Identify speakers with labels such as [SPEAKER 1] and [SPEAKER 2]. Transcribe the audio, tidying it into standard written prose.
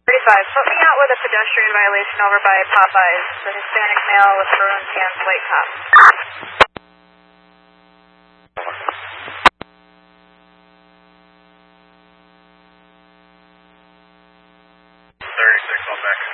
[SPEAKER 1] 35, put me out with a pedestrian violation over by Popeyes for Hispanic male with maroon pants, white top.
[SPEAKER 2] 36 on back.